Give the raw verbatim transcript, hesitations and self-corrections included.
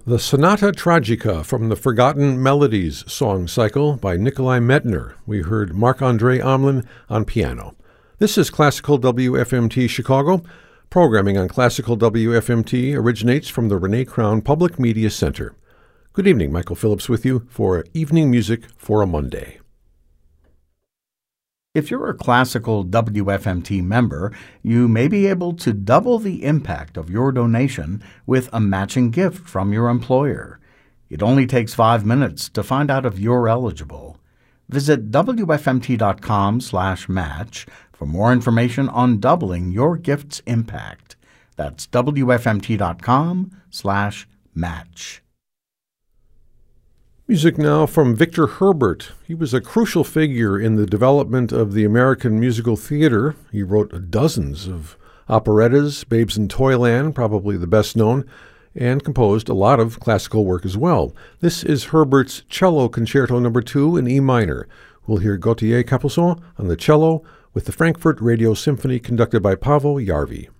The Sonata Tragica from the Forgotten Melodies song cycle by Nikolai Medtner. We heard Marc-André Hamelin on piano. This is Classical W F M T Chicago. Programming on Classical W F M T originates from the Renee Crown Public Media Center. Good evening, Michael Phillips with you for Evening Music for a Monday. If you're a Classical W F M T member, you may be able to double the impact of your donation with a matching gift from your employer. It only takes five minutes to find out if you're eligible. Visit W F M T dot com slash match for more information on doubling your gift's impact. That's W F M T dot com slash match. Music now from Victor Herbert. He was a crucial figure in the development of the American musical theater. He wrote dozens of operettas, Babes in Toyland, probably the best known, and composed a lot of classical work as well. This is Herbert's Cello Concerto Number two in E minor. We'll hear Gauthier Capuçon on the cello with the Frankfurt Radio Symphony conducted by Paavo Järvi.